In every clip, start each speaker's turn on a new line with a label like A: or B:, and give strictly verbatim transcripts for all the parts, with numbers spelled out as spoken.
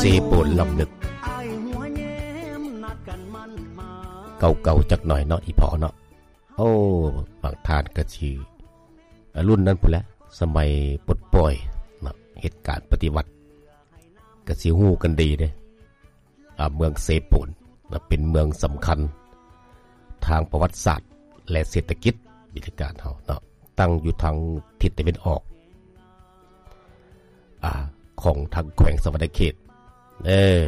A: โปนลำลึกเก่าๆจักหน่อยเนาะอีพอเนาะโอ้บางทานก็สิรุ่นนั้นพุ่นแหละสมัยปลดปล่อยเนาะเหตุการณ์ปฏิวัติก็สิฮู้กันดีเด้อ่าเมืองเซโปนนะเป็นเมืองสำคัญทางประวัติศาสตร์และเศรษฐกิจวิธีการเฮาเนาะตั้งอยู่ทางทิศตะวันออกอ่าของทางแขวงสวรรณเขตเออ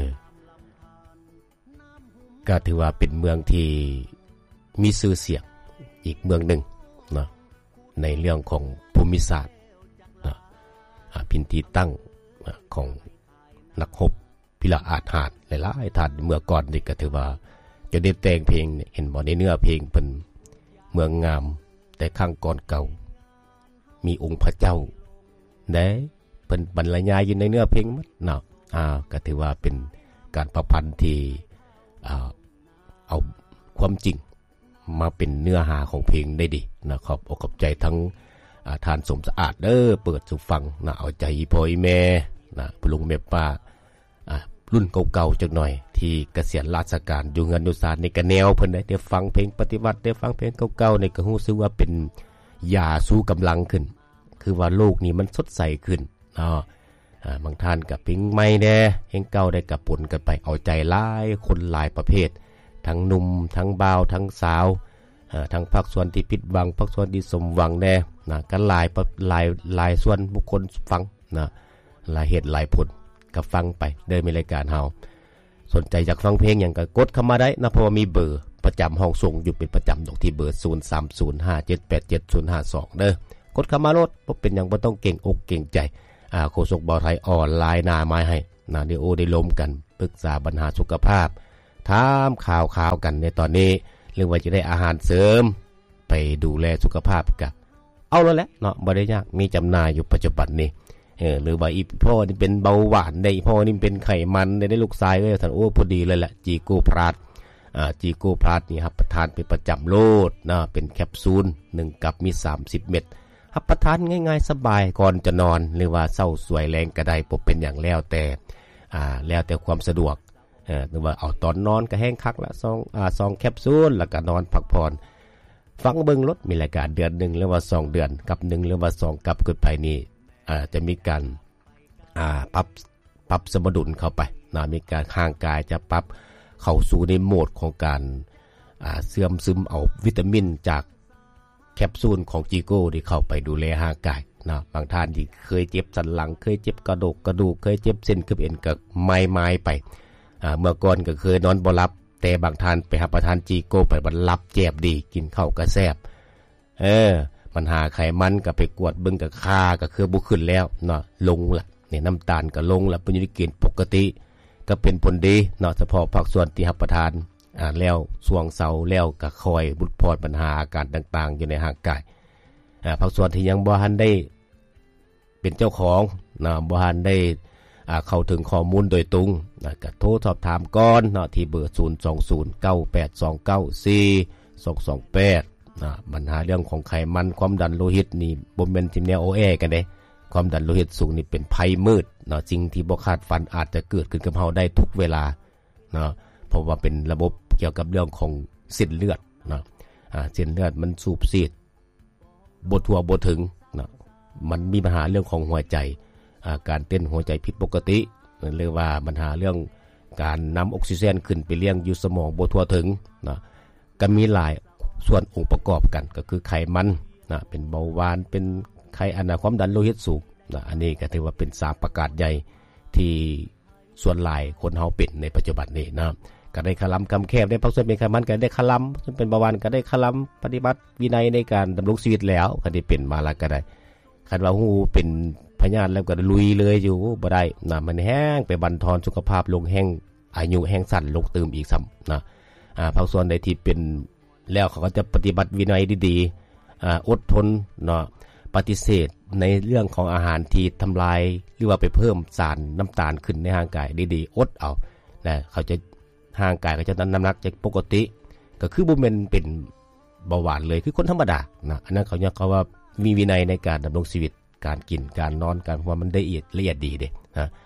A: ก็ถือว่าเป็นเมืองที่มีชื่อเสียงอีกเมืองหนึ่งเนาะในเรื่องของภูมิศาสตร์นะพินที่ตั้งของนักรบพิลาอาจหาดหลายๆท่านเมื่อก่อนนี่ก็ถือว่าจะได้แต่งเพลงเห็นบ่ในเนื้อเพลงเป็นเมืองงามแต่ข้างก่อนเก่ามีองค์พระเจ้าได้เป็นบรรยายอยู่ในเนื้อเพลงมัดเนาะอ่าก็ถือว่าเป็นการประพันธ์ที่อ่าเอาความจริงมาเป็นเนื้อหาของเพลงได้ดีนะครับอกกับใจทั้งทานสมสะอาดเด้อเปิดสู่ฟังนะเอาใจอีพ่ออีแม่นะพลุงแม่ป้ารุ่นเก่าๆจักหน่อยที่เกษียณราชการอยู่เงินอยู่ศาลในกระแนวเพิ่นได้ได้ฟังเพลงปฏิวัติได้ฟังเพลงเก่าๆในก็รู้สึกว่าเป็นยาสู้กำลังขึ้นคือว่าโลกนี้มันสดใสขึ้นเนาะอ่าบางท่านกับเพลงใหม่แน่เพลงเก่าได้กับปนกันไปเอาใจหลายคนหลายประเภททั้งหนุ่มทั้งบ่าวทั้งสาวทั้งภาคส่วนที่ผิดหวังภาคส่วนที่สมหวังแน่นะกันหลายหลายหลายส่วนบุคคลฟังนะหลายเหตุหลายผลก็ฟังไปเดินมีรายการเฮาสนใจอยากฟังเพลงอย่างก็กดเข้ามาได้นะเพราะว่ามีเบอร์ประจำห้องส่งอยู่เป็นประจำตรงที่เบอร์ศูนย์ สาม ศูนย์ ห้า เจ็ด แปด เจ็ด ศูนย์ ห้า สองเด้อกดเข้ามาโลดบ่เป็นหยังบ่ต้องเก่งอกเก่งใจอ่าโฆษกบ่าวไทยออนไลน์หน้าไม้ให้นะเดี๋ยวโอได้ล้มกันปรึกษาปัญหาสุขภาพถามข่าวๆกันในตอนนี้หรือว่าจะได้อาหารเสริมไปดูแลสุขภาพกันเอาแล้วแหละเนาะบ่ได้ยากมีจำหน่ายอยู่ปัจจุบันนี้เออหรือว่าอีพ่อนี่เป็นเบาหวานได้พ่อนี่เป็นไขมันได้ลูกชายเอ้ยท่านโอ้พอดีเลยแหละจีโกพลัสอ่าจีโกพลัสนี่ครับประทานเป็นประจำโลดนะเป็นแคปซูลหนึ่งกับมีสามสิบเม็ดรับประทานง่ายๆสบายก่อนจะนอนหรือว่าเช้าสวยแรงก็ได้บ่เป็นอย่างแล้วแต่อ่าแล้วแต่ความสะดวกเออหรือว่าเอาตอนนอนก็แห้งคักละสองอ่าสองแคปซูลแล้วก็นอนพักผ่อนฟังเบิ่งรถมีรายการเดือนหนึ่งหรือว่าสองเดือนกับหนึ่งหรือว่าสองกับขึ้นไปนี่อ่าจะมีการอ่าปรับปรับสมดุลเข้าไปนะมีการห่างกายจะปรับเข้าสู่ในโหมดของการอ่าเสื่อมซึมเอาวิตามินจากแคปซูลของจีโก้ที่เข้าไปดูแลร่างกายนะบางท่านที่เคยเจ็บสันหลังเคยเจ็บกระดูกกระดูกเคยเจ็บเส้นกระเอ็นกับไม้ไม้ไปอ่าเมื่อก่อนก็เคยนอนบ่หลับแต่บางท่านไปรับประทานจีโก้ไปบรรลับแจ็บดีกินข้าวก็แซ่บเออปัญหาไขมันก็ไปกวดเบิ่งกับค่าก็คือบ่ขึ้นแล้วเนาะลงละนี่น้ำตาลก็ลงละเป็นอยู่ในเกณฑ์ปกติก็เป็นผลดีเนาะเฉพาะภาคส่วนที่รับประทานอ่าแล้วช่วงเช้าแล้วก็คอยบุดพอดปัญหาอาการต่างๆอยู่ในร่างกายอ่าภาคส่วนที่ยังบ่ทันได้เป็นเจ้าของนะบ่ทันได้อ่าเข้าถึงข้อมูลโดยตรงนะก็โทรสอบถามก่อนเนาะที่เบอร์ศูนย์ สอง ศูนย์ เก้า แปด สอง เก้า สี่ สอง สอง แปดนะปัญหาเรื่องของไขมันความดันโลหิตนี่บ่แม่นสิแนวโอแอกันเด้ความดันโลหิตสูงนี่เป็นภัยมืดเนาะสิ่งที่บ่คาดฝันอาจจะเกิดขึ้นกับเฮาได้ทุกเวลาเนาะเพราะว่าเป็นระบบเกี่ยวกับเรื่องของเส้นเลือดเนาะอ่าเส้นเลือดมันสูบฉีดบ่ทั่วบ่ถึงเนาะมันมีปัญหาเรื่องของหัวใจอ่าการเต้นหัวใจผิดปกติหรือว่าปัญหาเรื่องการนำออกซิเจนขึ้นไปเลี้ยงอยู่สมองบ่ทั่วถึงเนาะก็มีหลายส่วนองค์ประกอบกันก็คือไขมันนะเป็นเบาหวานเป็นไขอันความดันโลหิตสูงนะอันนี้ก็ถือว่าเป็นสามประการใหญ่ที่ส่วนหลายคนเฮาเป็นในปัจจุบันนี้นะก็ได้คลำกำแคบได้พักส่วนเป็นไขมันก็ได้คลำส่วนเป็นเบาหวานก็ได้คลำปฏิบัติวินัยในการดำรงชีวิตแล้วก็ได้เป็นมาแล้วก็ได้คันว่าฮู้เป็นพยาธิแล้วก็ลุยเลยอยู่บ่ได้นะมันแห้งไปบั่นทอนสุขภาพลงแห้งอายุแห้งสั้นลงเติมอีกซ้ำนะอ่าพักส่วนใดที่เป็นแล้วเขาก็จะปฏิบัติวินัยดีๆอ่าอดทนเนาะปฏิเสธในเรื่องของอาหารที่ทำลายหรือว่าไปเพิ่มสารน้ำตาลขึ้นในร่างกายดีๆอดเอานะเขาจะร่างกายก็จะน้ำหนักจะปกติก็คือบ่แม่นเป็นเบาหวานเลยคือคนธรรมดานะอันนั้นเขาเนี่ยเขาว่ามีวินัยในการดำรงชีวิตการกินการนอนการว่ามันละเอียดละเอียดดีเด้นะ ภ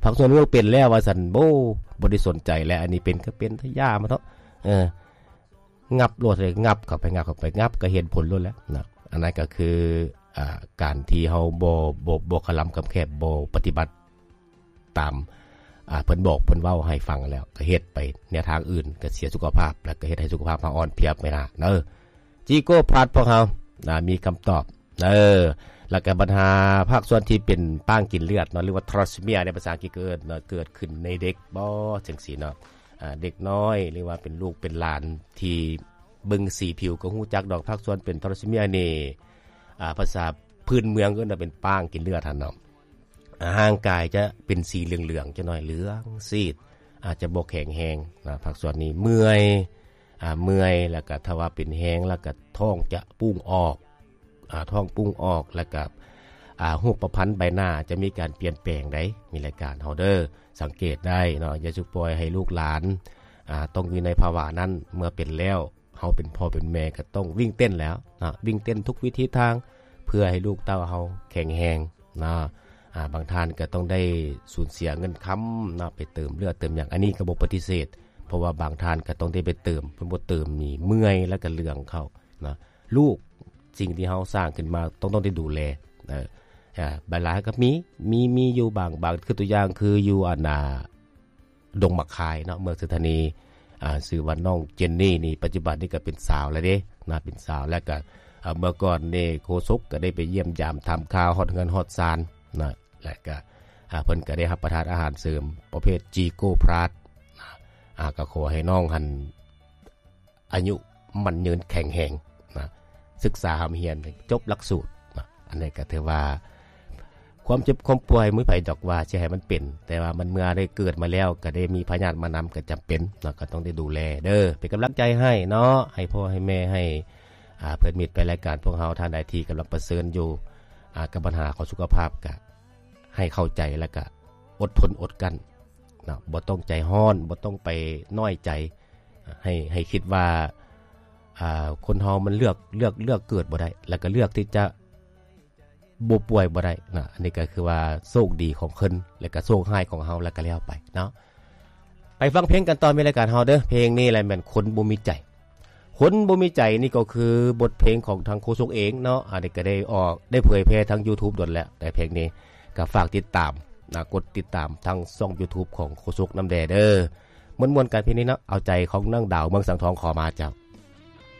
A: ผักสวนเมืองเป็นแล้วว่าซั่นโบบ่ได้สนใจแล้วอันนี้เป็นก็เป็นทะยามาเถาะเอองับโลดเลยงับเข้าไปงับเข้าไปงับก็เห็นผลโลดแล้วนะอันนั้นก็คืออ่าการที่เฮาบ่บ่บ่คลำกับแคบบ่ปฏิบัติตามอ่าเพิ่นบอกเพิ่นเว้าให้ฟังแล้วก็เฮ็ดไปแนวทางอื่นก็เสียสุขภาพแล้วก็เฮ็ดให้สุขภาพเฮาอ่อนเพลียไปนะเด้อจีโก้พาดพวกเฮานะมีคำตอบเออแล้วก็ปัญหาภาคส่วนที่เป็นป้างกินเลือดเนาะหรือว่าทรัสเมียในภาษาอังกฤษเกิดเนาะเกิดขึ้นในเด็กบ่จังซี่เนาะอ่าเด็กน้อยหรือว่าเป็นลูกเป็นหลานที่เบิ่งสีผิวก็ฮู้จักดอกภาคส่วนเป็นทรัสเมียนี่อ่าภาษาพื้นเมืองก็น่ะเป็นป้างกินเลือดหั่นเนาะร่างกายจะเป็นสีเหลืองๆจังหน่อยเหลืองซีดอาจจะบ่แข็งแรงนะภาคส่วนนี้เมื่อยอ่าเมื่อยแล้วก็ถ้าว่าเป็นแห้งแล้วก็ท้องจะปุ้งออกอ่าท้องปุ้งออกแล้วก็อ่ารูปประพันธ์ใบหน้าจะมีการเปลี่ยนแปลงได้มีรายการเฮาเด้อสังเกตได้เนาะอย่าสุปล่อยให้ลูกหลานอ่าต้องอยู่ในภาวะนั้นเมื่อเป็นแล้วเฮาเป็นพ่อเป็นแม่ก็ต้องวิ่งเต้นแล้วนะวิ่งเต้นทุกวิธีทางเพื่อให้ลูกเต้าเฮาแข็งแรงนะอ่าบางท่านก็ต้องได้สูญเสียเงินค้ำนะไปเติมเลือดเติมหยังอันนี้ก็บ่ปฏิเสธเพราะว่าบางท่านก็ต้องได้ไปเติมเพิ่นบ่เติมนี่เมื่อยแล้วก็เรื่องเข้านะลูกสิ่งที่เฮาสร้างขึ้นมาต้องต้องได้ดูแลเอออ่าบางหลายก็มีมีมีอยู่บางบางคือตัวอย่างคืออยู่อันน่ะดงมะคายเนาะเมืองสถานีอ่าชื่อว่าน้องเจนนี่นี่ปัจจุบันนี่ก็เป็นสาวแล้วเด้นะเป็นสาวแล้วก็อ่าเมื่อก่อนนี่โฆษกก็ได้ไปเยี่ยมยามทำข่าวฮอดเงินฮอดซานนะแล้วก็อ่าเพิ่นก็ได้รับประทานอาหารเสริมประเภทจีโก้พลัสอ่าก็ขอให้น้องหันอายุมันยืนแข็งแรงนะศึกษาหำเฮียนจบหลักสูตรนะอันนี้ก็ถือว่าความเจ็บความป่วยมื้อไผดอกว่าสิให้มันเป็นแต่ว่ามันเมื่อได้เกิดมาแล้วก็ได้มีพยาธิมานำก็จำเป็นนะก็ต้องได้ดูแลเด้อเป็นกำลังใจให้เนาะให้พ่อให้แม่ให้อ่าเพิ่นมิตรไปรายการพวกเฮาท่านใดที่กำลังประเสริญอยู่อ่ากับปัญหาของสุขภาพก็ให้เข้าใจแล้วก็อดทนอดกั้นนะบ่ต้องใจร้อนบ่ต้องไปน้อยใจให้ให้คิดว่าอ่าคนเฮามันเลือกเลือกเลือกเกิดบ่ได้แล้วก็เลือกที่จะบ่ป่วยบ่ได้นะอันนี้ก็คือว่าโชคดีของเพิ่นแล้วก็โชคร้ายของเฮาแล้วก็แล้วไปเนาะไปฟังเพลงกันตอนมีรายการเฮาเด้อเพลงนี้แหละแม่นคนบ่มีใจคนบ่มีใจนี่ก็คือบทเพลงของทางโคชกเองเนาะอันนี้ก็ได้ออกได้เผยแพร่ทาง YouTube ดนแล้วแต่เพลงนี้ก็ฝากติดตามนะกดติดตามทางช่อง YouTube ของโคชกน้ำแดเด้อม่วนๆกันเพลงนี้เนาะเอาใจของนางดาวเมืองสังทองขอมาเจ้า